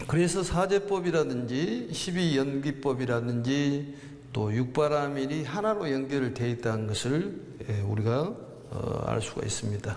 그래서 사제법이라든지 12연기법이라든지 또 육바라밀이 하나로 연결되어 있다는 것을 우리가 알 수가 있습니다.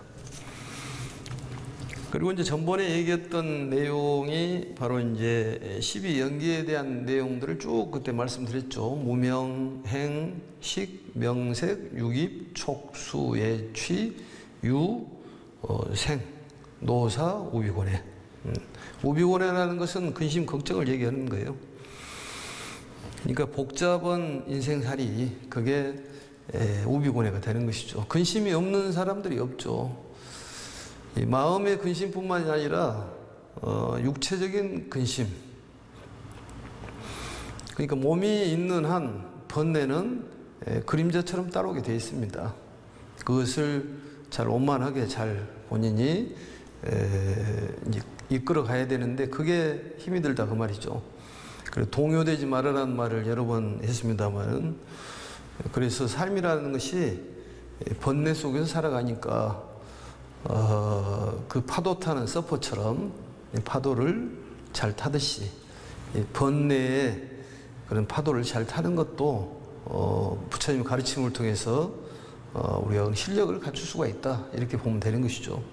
그리고 이제 전번에 얘기했던 내용이 바로 이제 12연기에 대한 내용들을 쭉 그때 말씀드렸죠. 무명, 행, 식, 명색, 유입, 촉수, 예취, 유, 생, 노사, 우비고뇌. 우비고뇌라는 것은 근심, 걱정을 얘기하는 거예요. 그러니까 복잡한 인생살이 그게 우비고뇌가 되는 것이죠. 근심이 없는 사람들이 없죠. 이 마음의 근심뿐만이 아니라 육체적인 근심. 그러니까 몸이 있는 한 번뇌는 그림자처럼 따라오게 되어 있습니다. 그것을 잘 원만하게 잘 본인이 이끌어 가야 되는데 그게 힘이 들다 그 말이죠. 그리고 동요되지 말아라는 말을 여러 번 했습니다만은, 그래서 삶이라는 것이 번뇌 속에서 살아가니까 그 파도 타는 서퍼처럼 파도를 잘 타듯이 번뇌의 그런 파도를 잘 타는 것도 부처님 가르침을 통해서 우리가 실력을 갖출 수가 있다, 이렇게 보면 되는 것이죠.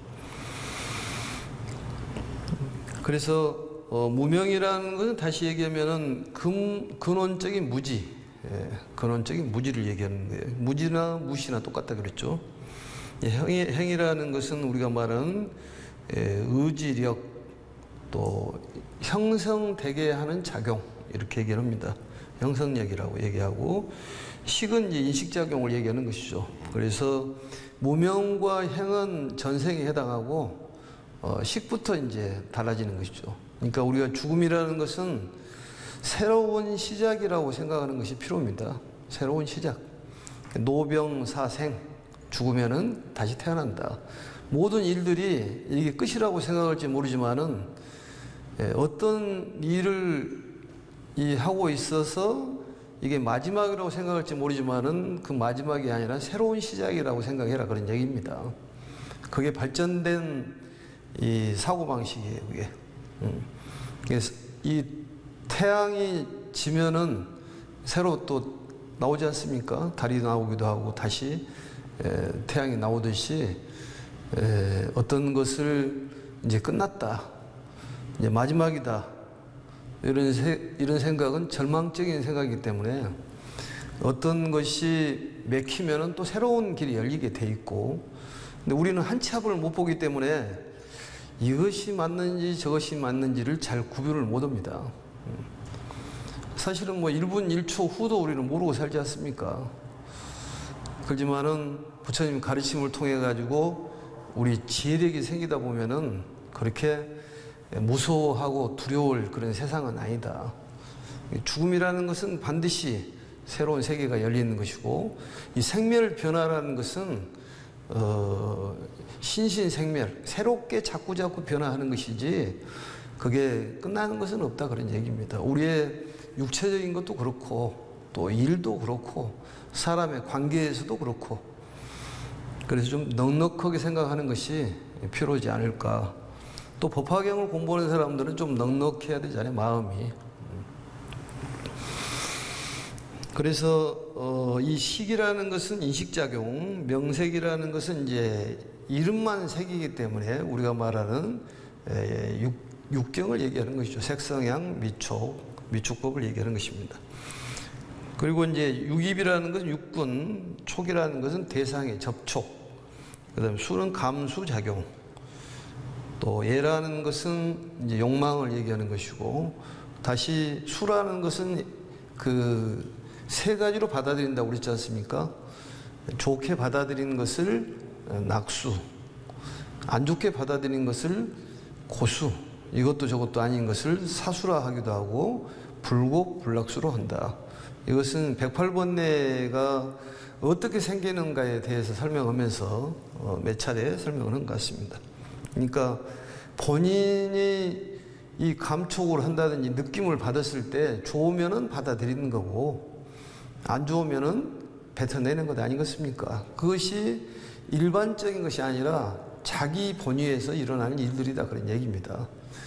그래서 무명이라는 것은 다시 얘기하면은 근원적인 무지, 근원적인 무지를 얘기하는 거예요. 무지나 무시나 똑같다 그랬죠. 행이라는 것은 우리가 말하는 의지력, 또 형성되게 하는 작용, 이렇게 얘기를 합니다. 형성력이라고 얘기하고, 식은 이제 인식작용을 얘기하는 것이죠. 그래서 무명과 행은 전생에 해당하고 식부터 이제 달라지는 것이죠. 그러니까 우리가 죽음이라는 것은 새로운 시작이라고 생각하는 것이 필요합니다. 새로운 시작. 노병사생, 죽으면은 다시 태어난다. 모든 일들이 이게 끝이라고 생각할지 모르지만은 어떤 일을 하고 있어서 이게 마지막이라고 생각할지 모르지만은 그 마지막이 아니라 새로운 시작이라고 생각해라, 그런 얘기입니다. 그게 발전된 이 사고방식이에요, 그게. 그래서 이 태양이 지면은 새로 또 나오지 않습니까? 달이 나오기도 하고 다시 태양이 나오듯이 어떤 것을 이제 끝났다, 이제 마지막이다, 이런 생각은 절망적인 생각이기 때문에 어떤 것이 맥히면은 또 새로운 길이 열리게 돼 있고, 근데 우리는 한 치 앞을 못 보기 때문에 이것이 맞는지 저것이 맞는지를 잘 구별을 못 합니다. 사실은 뭐 1분 1초 후도 우리는 모르고 살지 않습니까? 그렇지만은 부처님 가르침을 통해 가지고 우리 지혜력이 생기다 보면은 그렇게 무서워하고 두려울 그런 세상은 아니다. 죽음이라는 것은 반드시 새로운 세계가 열리는 것이고, 이 생멸 변화라는 것은 신신생멸, 새롭게 자꾸자꾸 변화하는 것이지 그게 끝나는 것은 없다, 그런 얘기입니다. 우리의 육체적인 것도 그렇고 또 일도 그렇고 사람의 관계에서도 그렇고, 그래서 좀 넉넉하게 생각하는 것이 필요하지 않을까. 또 법화경을 공부하는 사람들은 좀 넉넉해야 되잖아요, 마음이. 그래서 이 식이라는 것은 인식작용, 명색이라는 것은 이제 이름만 색이기 때문에 우리가 말하는 육경을 얘기하는 것이죠. 색성향, 미축법을 얘기하는 것입니다. 그리고 이제 육입이라는 것은 육군, 촉이라는 것은 대상의 접촉, 그 다음에 수는 감수작용, 또 예라는 것은 이제 욕망을 얘기하는 것이고, 다시 수라는 것은 그 세 가지로 받아들인다고 그랬지 않습니까? 좋게 받아들이는 것을 낙수, 안 좋게 받아들이는 것을 고수, 이것도 저것도 아닌 것을 사수라 하기도 하고 불곡, 불락수로 한다. 이것은 108번뇌가 어떻게 생기는가에 대해서 설명하면서 몇 차례 설명을 한 것 같습니다. 그러니까 본인이 이 감촉을 한다든지 느낌을 받았을 때 좋으면은 받아들이는 거고 안 좋으면은 뱉어내는 것 아니겠습니까? 그것이 일반적인 것이 아니라 자기 본위에서 일어나는 일들이다, 그런 얘기입니다.